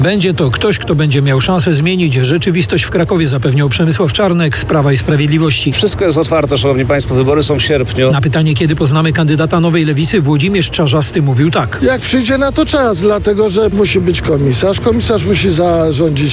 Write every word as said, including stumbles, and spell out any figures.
Będzie to ktoś, kto będzie miał szansę zmienić rzeczywistość w Krakowie, zapewniał Przemysław Czarnek z Prawa i Sprawiedliwości. Wszystko jest otwarte, szanowni państwo, wybory są w sierpniu. Na pytanie, kiedy poznamy kandydata Nowej Lewicy, Włodzimierz Czarzasty mówił tak. Jak przyjdzie na to czas, dlatego że musi być komisarz. Komisarz musi zarządzić